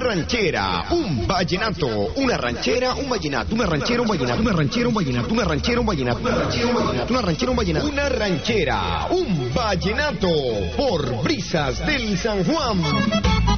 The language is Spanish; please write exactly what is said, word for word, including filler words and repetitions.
ranchera, un vallenato, una ranchera, un vallenato, una ranchera, un vallenato, una ranchera, un vallenato, una ranchera, un vallenato, una ranchera, un vallenato, una ranchera, un vallenato, una ranchera, un vallenato, por Brisas del San Juan.